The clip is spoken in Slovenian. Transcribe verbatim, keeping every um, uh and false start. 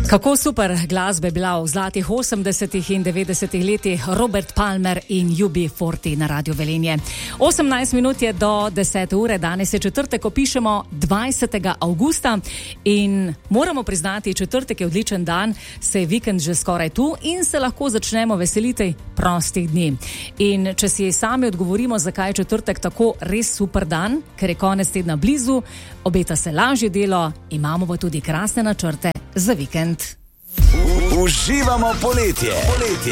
Kako super glasba je bila v zlatih osemdesetih in devetdesetih letih. Robert Palmer in U B četrdeset na Radio Velenje. osemnajst minut je do desete ure, danes je četrtek, ko pišemo dvajsetega avgusta in moramo priznati, četrtek je odličen dan, se je vikend že skoraj tu in se lahko začnemo veseliti prostih dni. In če si sami odgovorimo, zakaj je četrtek tako res super dan, ker je konec tedna blizu, obeta se lažje delo, imamo pa tudi krasne načrte za vikend. Uživamo poletje. poletje.